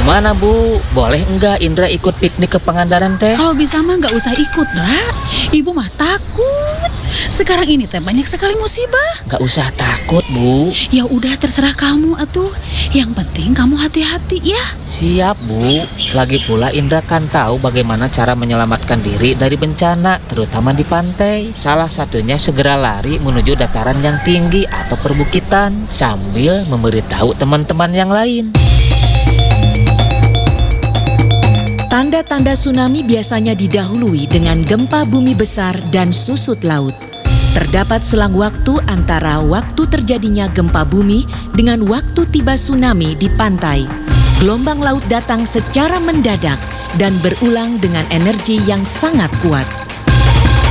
Gimana Bu? Boleh enggak Indra ikut piknik ke Pangandaran teh? Kalau bisa mah nggak usah ikut, Ra. Ibu mah takut. Sekarang ini teh banyak sekali musibah. Gak usah takut Bu. Ya udah terserah kamu atuh. Yang penting kamu hati-hati ya. Siap Bu. Lagi pula Indra kan tahu bagaimana cara menyelamatkan diri dari bencana, terutama di pantai. Salah satunya segera lari menuju dataran yang tinggi atau perbukitan sambil memberitahu teman-teman yang lain. Tanda-tanda tsunami biasanya didahului dengan gempa bumi besar dan susut laut. Terdapat selang waktu antara waktu terjadinya gempa bumi dengan waktu tiba tsunami di pantai. Gelombang laut datang secara mendadak dan berulang dengan energi yang sangat kuat.